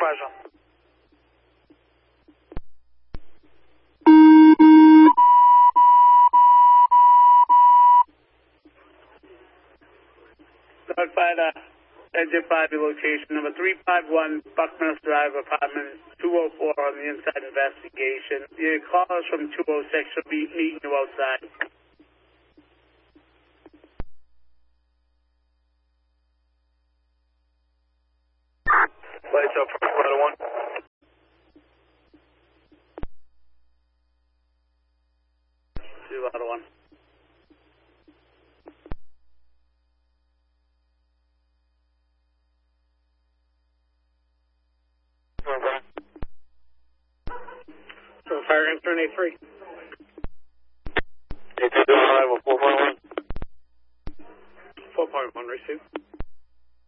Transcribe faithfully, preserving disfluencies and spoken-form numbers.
pleasure. Firefighter, engine five, your location number three five one Buckness Drive, apartment two oh four on the inside investigation. Your call is from two oh six, she'll be meeting you outside. Lights up, firefighter one. Two out of one. So fire intern A three. A three, arrival four point one. four point one, receive.